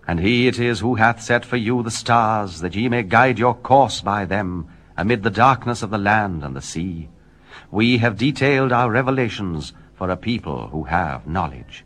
And he it is who hath set for you the stars, that ye may guide your course by them, amid the darkness of the land and the sea. We have detailed our revelations for a people who have knowledge.